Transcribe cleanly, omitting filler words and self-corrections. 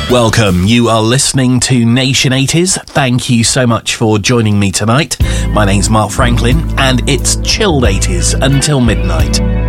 Welcome. You are listening to Nation 80s. Thank you so much for joining me tonight. My name's Mark Franklin, and it's chilled 80s until midnight.